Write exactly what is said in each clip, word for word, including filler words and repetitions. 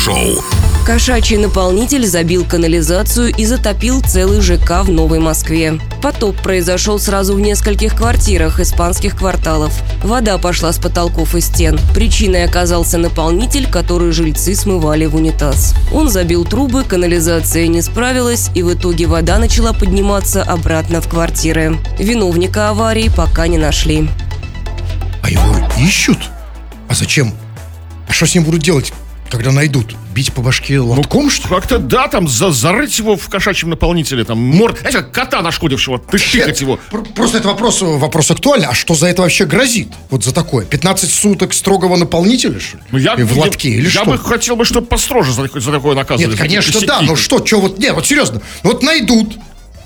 Шоу. Кошачий наполнитель забил канализацию и затопил целый ЖК в Новой Москве. Потоп произошел сразу в нескольких квартирах испанских кварталов. Вода пошла с потолков и стен. Причиной оказался наполнитель, который жильцы смывали в унитаз. Он забил трубы, канализация не справилась, и в итоге вода начала подниматься обратно в квартиры. Виновника аварии пока не нашли. А его ищут? А зачем? А что с ним будут делать, когда найдут? Бить по башке лотком, ну, что ли? Как-то, да, там, за, зарыть его в кошачьем наполнителе, там, морд, знаете, как кота нашкодившего, тыкать его. Просто это вопрос, вопрос актуальный. А что за это вообще грозит? Вот за такое? пятнадцать суток строгого наполнителя, что ли? Ну, я, И в лотке, я, или я что? Я бы хотел бы, чтобы построже за, за такое наказывали. Нет, конечно, да, но что, что вот, нет, вот серьезно, вот найдут.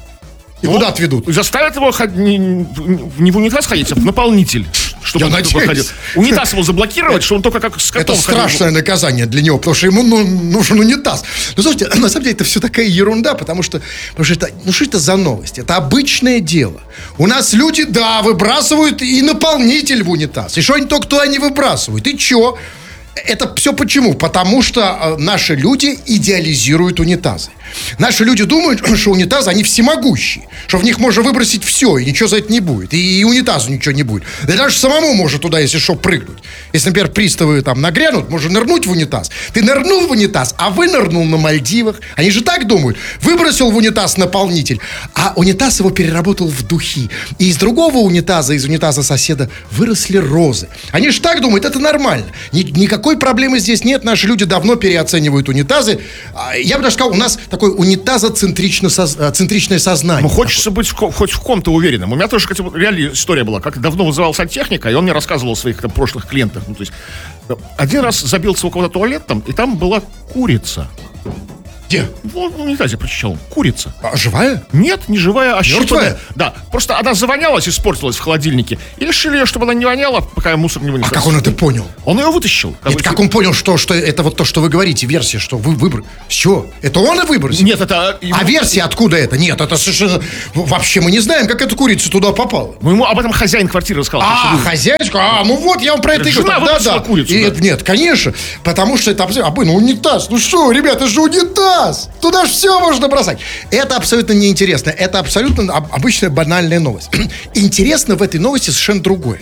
И ну, куда отведут? Заставят его ход... не, не в унитаз ходить, а в наполнитель. Чтобы Я он надеюсь. Ходил. Унитаз его заблокировать, что он только как с котом Это страшное ходил. наказание для него, потому что ему ну, нужен унитаз. Ну, слушайте, на самом деле это все такая ерунда, потому что, потому что это, ну что это за новость? Это обычное дело. У нас люди, да, выбрасывают и наполнитель в унитаз. И что они только туда не выбрасывают? И чё? Это все почему? Потому что наши люди идеализируют унитазы. Наши люди думают, что унитазы, они всемогущие, что в них можно выбросить все, и ничего за это не будет, и, и унитазу ничего не будет. Да даже самому можно туда, если что, прыгнуть. Если, например, приставы там нагрянут, можно нырнуть в унитаз. Ты нырнул в унитаз, а вынырнул на Мальдивах. Они же так думают. Выбросил в унитаз наполнитель, а унитаз его переработал в духи. И из другого унитаза, из унитаза соседа, выросли розы. Они же так думают, это нормально. Ни, никакой проблемы здесь нет. Наши люди давно переоценивают унитазы. Я бы даже сказал, у нас такое унитазоцентричное сознание. Ну, хочется быть хоть в ком-то уверенным. У меня тоже, кстати, реальная история была. Как давно вызывал сантехника, и он мне рассказывал о своих там, прошлых клиентах. Ну, то есть, один раз забился у кого-то туалет там, и там была курица. Где? В унитазе прочищал. Курица. А живая? Нет, не живая, а мертвая? щипанная. Да, просто она завонялась, испортилась в холодильнике. И решили, чтобы она не воняла, пока мусор не вынес. А как он это понял? Он ее вытащил. Нет, как он понял, что, что это вот то, что вы говорите, версия, что вы выбросили? С чего? Это он и выбросил? Нет, это... А версия откуда это? Нет, это совершенно... Вообще мы не знаем, как эта курица туда попала. Ну, ему об этом хозяин квартиры рассказал. А, хозяйка? А, ну вот, я вам про это и говорю. Да, да. Курицу, и, да. Нет, конечно, потому что это... А, ну унитаз, ну что, ребята, это же унитаз! Туда же все можно бросать. Это абсолютно неинтересно. Это абсолютно обычная банальная новость. Интересно в этой новости совершенно другое.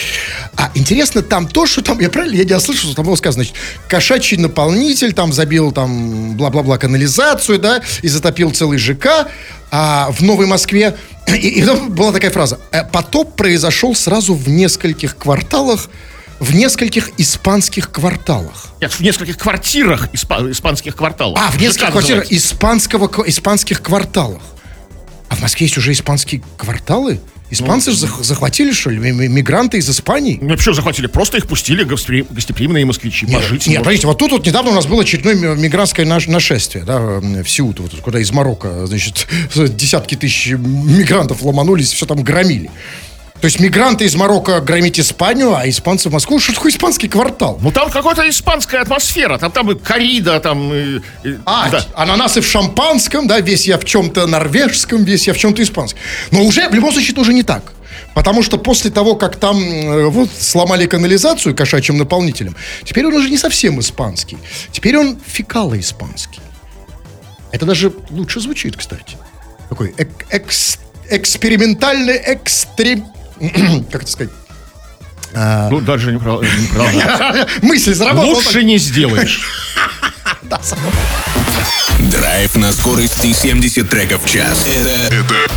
А интересно там то, что там, я правильно, я не слышал, что там было сказано, значит, кошачий наполнитель там забил там бла-бла-бла канализацию, да, и затопил целый ЖК а, в Новой Москве. И, и там была такая фраза: потоп произошел сразу в нескольких кварталах, в нескольких испанских кварталах. Нет, в нескольких квартирах испа- испанских кварталов. А, в нескольких квартирах испанского, испанских кварталах. А в Москве есть уже испанские кварталы? Испанцы ну, же захватили, что ли, мигранты из Испании? Ну, почему захватили? Просто их пустили гостеприимные москвичи. Нет, пожить. Нет, подождите, вот тут вот недавно у нас было очередное мигрантское нашествие, да, в Сеуту, вот, куда из Марокко, значит, десятки тысяч мигрантов ломанулись, все там громили. То есть мигранты из Марокко громить Испанию, а испанцы в Москву. Что такое испанский квартал? Ну там какая-то испанская атмосфера. Там, там и коррида, там... И, и, а, да. ананасы в шампанском, да, весь я в чем-то норвежском, весь я в чем-то испанском. Но уже, в любом случае, это уже не так. Потому что после того, как там э, вот, сломали канализацию кошачьим наполнителем, теперь он уже не совсем испанский. Теперь он фекало-испанский. Это даже лучше звучит, кстати. Такой эк- экс- экспериментальный экстрем... Как это сказать? А... Ну, даже не прав... Мысль заработала. Лучше не сделаешь. Драйв на скорости семьдесят треков в час. Это